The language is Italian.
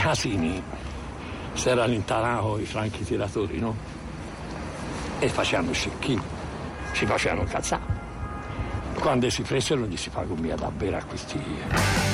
casini si erano allontanati i franchi tiratori, no? E facevano scecchini, ci facevano cazzare. Quando si presero gli si pagò via da bere a questi